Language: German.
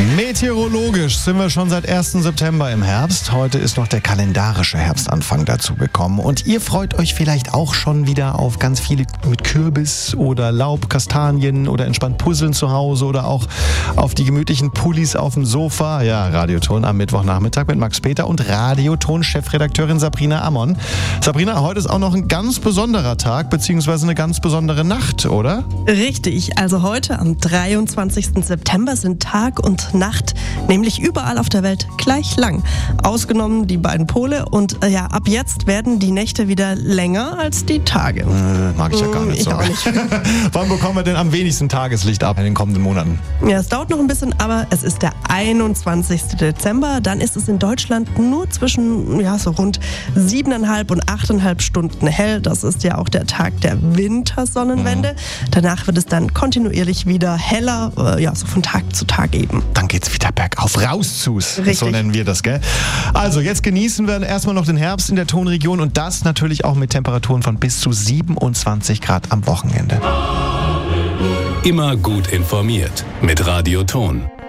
Meteorologisch sind wir schon seit 1. September im Herbst. Heute ist noch der kalendarische Herbstanfang dazu gekommen. Und ihr freut euch vielleicht auch schon wieder auf ganz viele mit Kürbis oder Laub, Kastanien oder entspannt Puzzeln zu Hause oder auch auf die gemütlichen Pullis auf dem Sofa. Ja, Radioton am Mittwochnachmittag mit Max Peter und Radioton-Chefredakteurin Sabrina Ammon. Sabrina, heute ist auch noch ein ganz besonderer Tag beziehungsweise eine ganz besondere Nacht, oder? Richtig, also heute am 23. September sind Tag und Nacht, nämlich überall auf der Welt gleich lang. Ausgenommen die beiden Pole und ab jetzt werden die Nächte wieder länger als die Tage. Mag ich ja gar nicht so. Ich auch nicht. Wann bekommen wir denn am wenigsten Tageslicht ab in den kommenden Monaten? Ja, es dauert noch ein bisschen, aber es ist der 21. Dezember. Dann ist es in Deutschland nur zwischen so rund 7,5 und 8,5 Stunden hell. Das ist ja auch der Tag der Wintersonnenwende. Danach wird es dann kontinuierlich wieder heller, so von Tag zu Tag eben. Dann geht's wieder bergauf, raus zu's. Richtig. So nennen wir das, gell? Also, jetzt genießen wir erstmal noch den Herbst in der Tonregion und das natürlich auch mit Temperaturen von bis zu 27 Grad am Wochenende. Immer gut informiert mit Radio Ton.